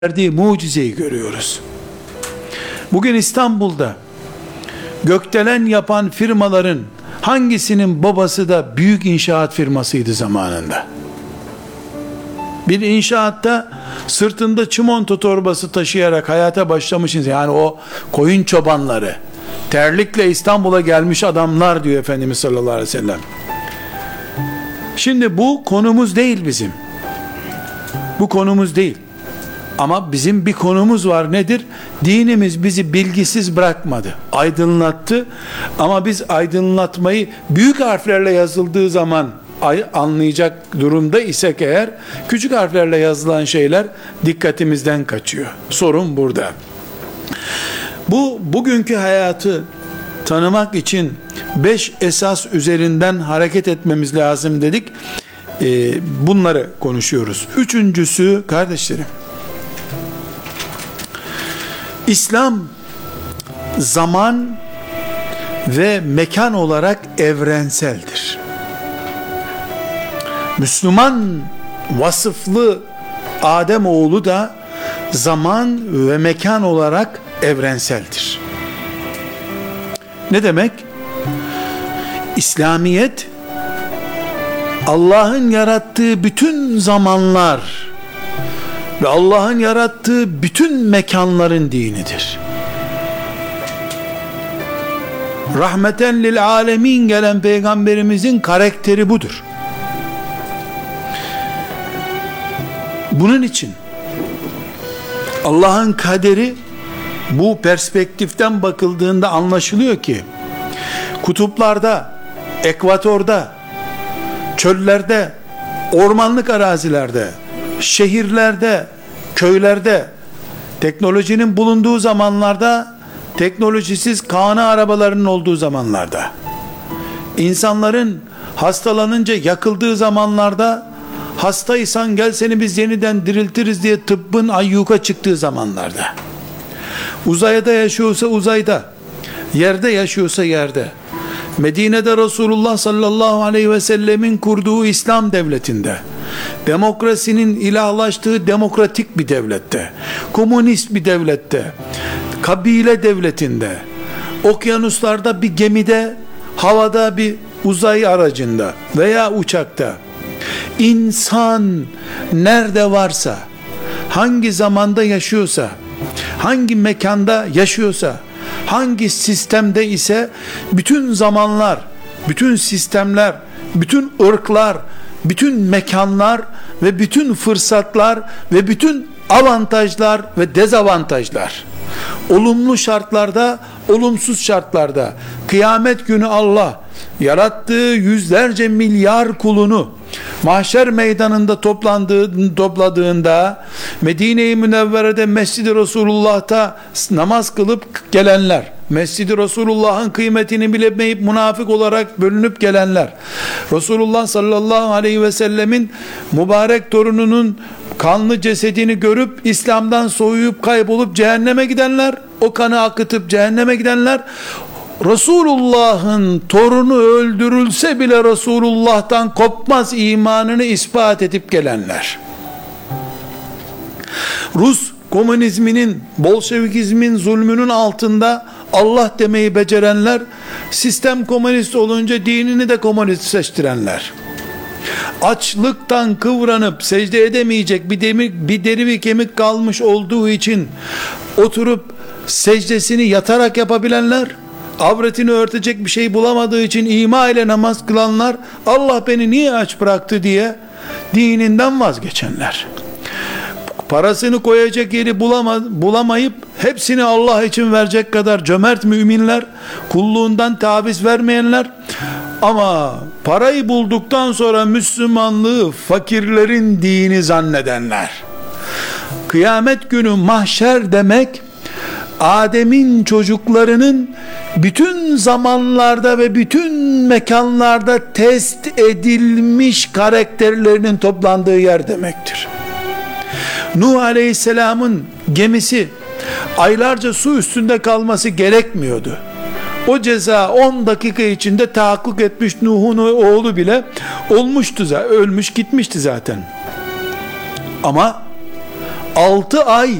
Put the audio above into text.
verdiği mucizeyi görüyoruz. Bugün İstanbul'da gökdelen yapan firmaların hangisinin babası da büyük inşaat firmasıydı zamanında? Bir inşaatta sırtında çimento torbası taşıyarak hayata başlamışsınız. Yani o koyun çobanları, terlikle İstanbul'a gelmiş adamlar diyor Efendimiz sallallahu aleyhi ve sellem. Şimdi bu konumuz değil bizim. Bu konumuz değil. Ama bizim bir konumuz var, nedir? Dinimiz bizi bilgisiz bırakmadı, aydınlattı. Ama biz aydınlatmayı büyük harflerle yazıldığı zaman anlayacak durumda isek eğer, küçük harflerle yazılan şeyler dikkatimizden kaçıyor. Sorun burada. Bugünkü hayatı tanımak için 5 esas üzerinden hareket etmemiz lazım dedik. Bunları konuşuyoruz. Üçüncüsü, kardeşlerim, İslam zaman ve mekan olarak evrenseldir. Müslüman vasıflı Adem oğlu da zaman ve mekan olarak evrenseldir. Ne demek? İslamiyet Allah'ın yarattığı bütün zamanlar ve Allah'ın yarattığı bütün mekanların dinidir. Rahmeten lil alemin gelen peygamberimizin karakteri budur. Bunun için Allah'ın kaderi bu perspektiften bakıldığında anlaşılıyor ki kutuplarda, ekvatorda, çöllerde, ormanlık arazilerde, şehirlerde, köylerde, teknolojinin bulunduğu zamanlarda, teknolojisiz kana arabalarının olduğu zamanlarda, insanların hastalanınca yakıldığı zamanlarda, hastaysan gel seni biz yeniden diriltiriz diye tıbbın ayyuka çıktığı zamanlarda, uzayda yaşıyorsa uzayda, yerde yaşıyorsa yerde, Medine'de Resulullah sallallahu aleyhi ve sellemin kurduğu İslam devletinde, demokrasinin ilahlaştığı demokratik bir devlette, komünist bir devlette, kabile devletinde, okyanuslarda bir gemide, havada bir uzay aracında veya uçakta, insan nerede varsa, hangi zamanda yaşıyorsa, hangi mekanda yaşıyorsa, hangi sistemde ise bütün zamanlar, bütün sistemler, bütün ırklar, bütün mekanlar ve bütün fırsatlar ve bütün avantajlar ve dezavantajlar, olumlu şartlarda, olumsuz şartlarda, kıyamet günü Allah yarattığı yüzlerce milyar kulunu mahşer meydanında topladığında, Medine-i Münevvere'de Mescid-i Resulullah'ta namaz kılıp gelenler, Mescid-i Resulullah'ın kıymetini bilemeyip münafık olarak bölünüp gelenler, Resulullah sallallahu aleyhi ve sellemin mübarek torununun kanlı cesedini görüp İslam'dan soğuyup kaybolup cehenneme gidenler, o kanı akıtıp cehenneme gidenler, Resulullah'ın torunu öldürülse bile Resulullah'tan kopmaz imanını ispat edip gelenler, Rus komünizminin, Bolşevikizmin zulmünün altında Allah demeyi becerenler, sistem komünist olunca dinini de komünist seçtirenler, açlıktan kıvranıp secde edemeyecek bir deri bir kemik kalmış olduğu için oturup secdesini yatarak yapabilenler, avretini örtecek bir şey bulamadığı için ima ile namaz kılanlar, Allah beni niye aç bıraktı diye dininden vazgeçenler, parasını koyacak yeri bulamayıp hepsini Allah için verecek kadar cömert müminler, kulluğundan taviz vermeyenler, ama parayı bulduktan sonra Müslümanlığı fakirlerin dini zannedenler. Kıyamet günü mahşer demek, Adem'in çocuklarının bütün zamanlarda ve bütün mekanlarda test edilmiş karakterlerinin toplandığı yer demektir. Nuh Aleyhisselam'ın gemisi aylarca su üstünde kalması gerekmiyordu. O ceza 10 dakika içinde tahakkuk etmiş, Nuh'un oğlu bile olmuştu, ölmüş gitmişti zaten. Ama 6 ay